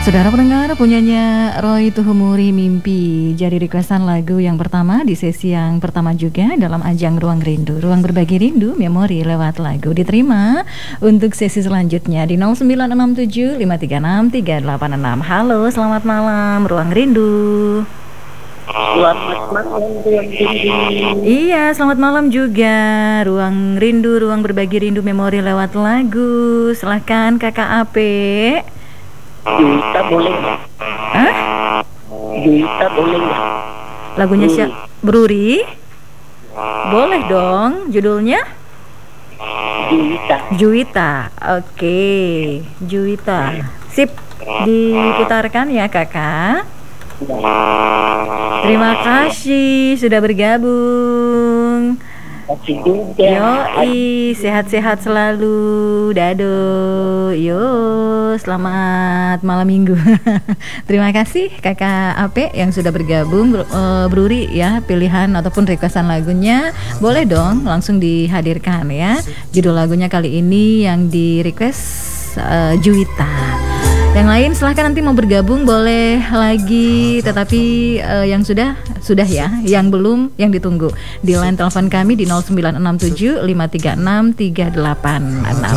Saudara pendengar, punyanya Roy Tuhumuri Mimpi jadi requestan lagu yang pertama di sesi yang pertama juga dalam ajang Ruang Rindu. Ruang berbagi rindu, memori lewat lagu. Diterima untuk sesi selanjutnya di 0967536386. Halo, selamat malam Ruang Rindu. Selamat malam Ruang Rindu. Iya, selamat malam juga Ruang Rindu, ruang berbagi rindu, memori lewat lagu. Silahkan Kakak Ape. Juwita boleh nggak? Hah? Juwita boleh nggak? Lagunya siapa? Bruri? Boleh dong. Judulnya? Juwita. Juwita. Oke, Juwita. Sip, diputarkan ya Kakak. Terima kasih sudah bergabung. Kasih juga. Yoi, sehat-sehat selalu. Dado. Yo, selamat malam minggu. Terima kasih Kakak Ape yang sudah bergabung. Bruri ya, pilihan ataupun requestan lagunya boleh dong langsung dihadirkan ya. Judul lagunya kali ini yang di request Juwita. Yang lain silahkan nanti mau bergabung boleh lagi, tetapi yang sudah ya, yang belum yang ditunggu di line telepon kami di 0967 536 386.